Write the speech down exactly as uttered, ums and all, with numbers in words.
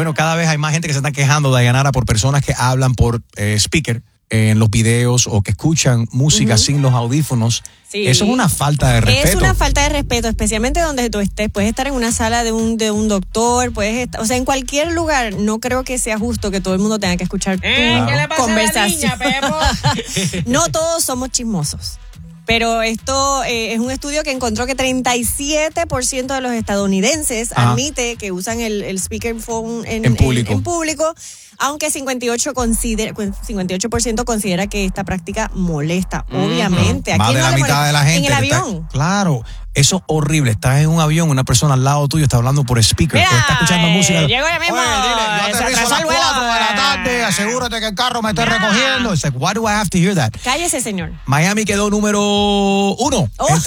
Bueno, cada vez hay más gente que se está quejando, Dayanara, por personas que hablan por eh, speaker en los videos o que escuchan música uh-huh. sin los audífonos. Sí. Eso es una falta de respeto. Es una falta de respeto, especialmente donde tú estés. Puedes estar en una sala de un de un doctor, puedes estar, o sea, en cualquier lugar. No creo que sea justo que todo el mundo tenga que escuchar tu eh, ¿qué le pasa conversación. A la niña, Pepo? No todos somos chismosos. Pero esto eh, es un estudio que encontró que treinta y siete por ciento de los estadounidenses Ajá. admite que usan el, el speakerphone en, en público. En, en público, aunque cincuenta y ocho por ciento considera, cincuenta y ocho por ciento considera que esta práctica molesta, mm-hmm. obviamente. ¿A Más de no la mitad molesta? De la gente. En el avión. Está, claro. Eso es horrible. Estás en un avión, una persona al lado tuyo está hablando por speaker. Mira, está escuchando eh, música. Llego ya mismo. Oye, dile, yo se aterrizo a las cuatro de la tarde. Asegúrate que el carro me esté Mira. recogiendo. It's like, why do I have to hear that? Cállese, señor. Miami quedó número uno. Oh.